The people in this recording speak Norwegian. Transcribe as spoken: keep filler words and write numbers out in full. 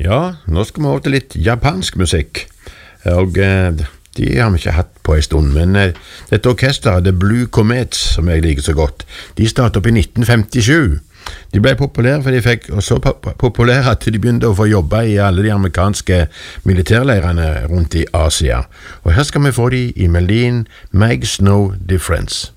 Ja, nå skal vi over til litt japansk musikk, og eh, de har vi ikke hatt på en stund, men eh, dette orkesteret, The Blue Comets, som jeg liker så godt, de startet opp i nitten femtisju. De ble populære, for de fikk og så populære at de begynte å få jobbe i alle de amerikanske militærleirene rundt i Asia. Og her skal vi få de i melodien Makes No Difference.